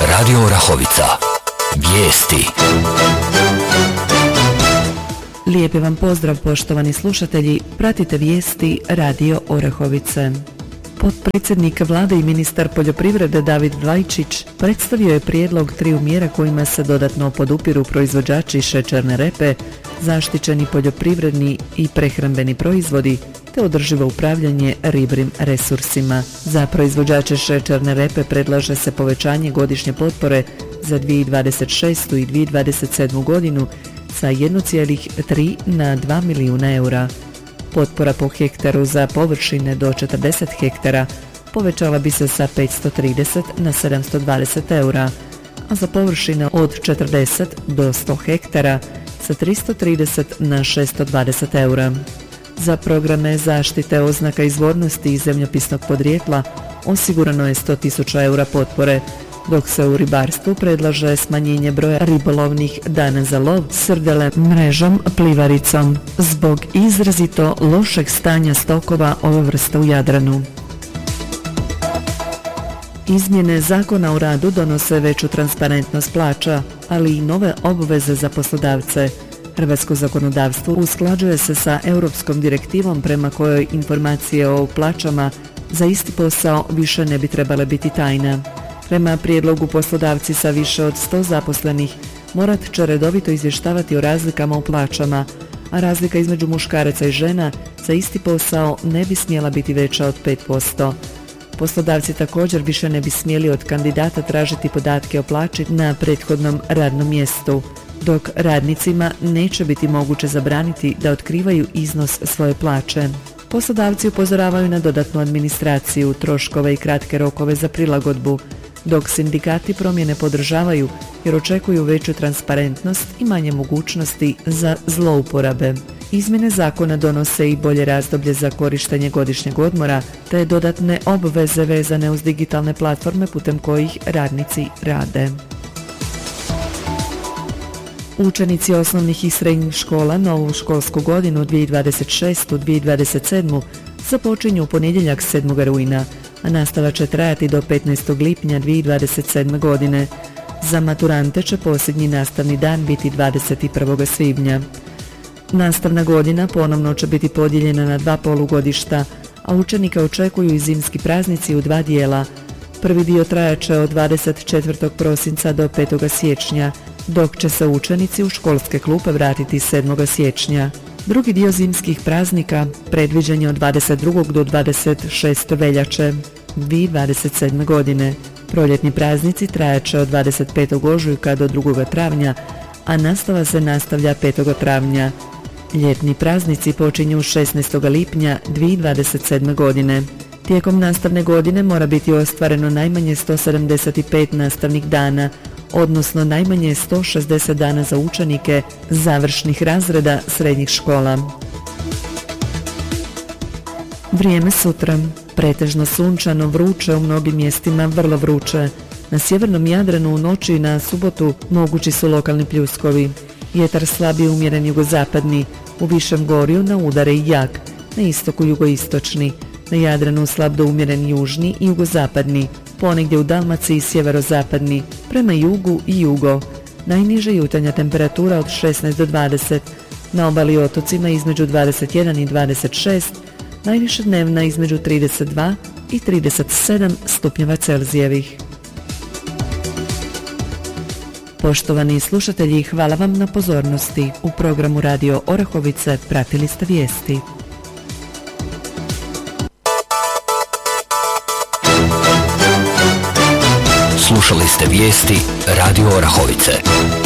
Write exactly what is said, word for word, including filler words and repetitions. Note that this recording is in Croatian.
Radio Orahovica. Vijesti. Lijepi vam pozdrav, poštovani slušatelji. Pratite vijesti Radio Orahovice. Potpredsjednik vlade i ministar poljoprivrede David Vlajčić predstavio je prijedlog triju mjera kojima se dodatno podupiru proizvođači šećerne repe, zaštićeni poljoprivredni i prehrambeni proizvodi te održivo upravljanje ribljim resursima. Za proizvođače šećerne repe predlaže se povećanje godišnje potpore za dvije tisuće dvadeset šestu i dvije tisuće dvadeset sedmu godinu sa jedan zarez tri na dva milijuna eura. Potpora po hektaru za površine do četrdeset hektara povećala bi se sa petsto trideset na sedamsto dvadeset eura, a za površine od četrdeset do sto hektara sa tristo trideset na šesto dvadeset eura. Za programe zaštite oznaka izvornosti i zemljopisnog podrijetla osigurano je sto tisuća eura potpore, dok se u ribarstvu predlaže smanjenje broja ribolovnih dana za lov srdele mrežom plivaricom zbog izrazito lošeg stanja stokova ove vrste u Jadranu. Izmjene Zakona o radu donose veću transparentnost plaća, ali i nove obveze za poslodavce. Hrvatsko zakonodavstvo usklađuje se sa europskom direktivom prema kojoj informacije o plaćama za isti posao više ne bi trebale biti tajna. Prema prijedlogu poslodavci sa više od sto zaposlenih morat će redovito izvještavati o razlikama u plaćama, a razlika između muškaraca i žena za isti posao ne bi smjela biti veća od pet posto. Poslodavci također više ne bi smjeli od kandidata tražiti podatke o plaći na prethodnom radnom mjestu, dok radnicima neće biti moguće zabraniti da otkrivaju iznos svoje plaće. Poslodavci upozoravaju na dodatnu administraciju, troškove i kratke rokove za prilagodbu, dok sindikati promjene podržavaju jer očekuju veću transparentnost i manje mogućnosti za zlouporabe. Izmjene zakona donose i bolje razdoblje za korištenje godišnjeg odmora te dodatne obveze vezane uz digitalne platforme putem kojih radnici rade. Učenici osnovnih i srednjih škola novu školsku godinu dvije tisuće dvadeset šestu dvije tisuće dvadeset sedmu započinju u ponedjeljak sedmog rujna, a nastava će trajati do petnaestog lipnja dvije tisuće dvadeset sedme godine. Za maturante će posljednji nastavni dan biti dvadeset prvog svibnja. Nastavna godina ponovno će biti podijeljena na dva polugodišta, a učenika očekuju i zimski praznici u dva dijela. Prvi dio trajat će od dvadeset četvrtog prosinca do petog siječnja, dok će se učenici u školske klupe vratiti sedmog siječnja. Drugi dio zimskih praznika predviđen je od dvadeset drugog do dvadeset šeste veljače dvije tisuće dvadeset sedme godine. Proljetni praznici trajat će od dvadeset petog ožujka do drugog travnja, a nastava se nastavlja petog travnja. Ljetni praznici počinju šesnaestog lipnja dvije tisuće dvadeset sedme godine. Tijekom nastavne godine mora biti ostvareno najmanje sto sedamdeset pet nastavnih dana, odnosno najmanje sto šezdeset dana za učenike završnih razreda srednjih škola. Vrijeme sutra. Pretežno sunčano, vruće, u mnogim mjestima vrlo vruće. Na sjevernom Jadranu u noći i na subotu mogući su lokalni pljuskovi. Vjetar slab i umjeren jugozapadni, u višem gorju na udare i jak, na istoku jugoistočni, na Jadranu slab do umjeren južni i jugozapadni, ponegdje u Dalmaciji sjeverozapadni, prema jugu i jugo. Najniža jutarnja temperatura od šesnaest do dvadeset, na obali i otocima između dvadeset jedan i dvadeset šest, najviša dnevna između trideset dva i trideset sedam stupnjeva Celzijevih. Poštovani slušatelji, hvala vam na pozornosti. U programu Radio Orahovice pratili ste vijesti. Slušali ste vijesti Radio Orahovice.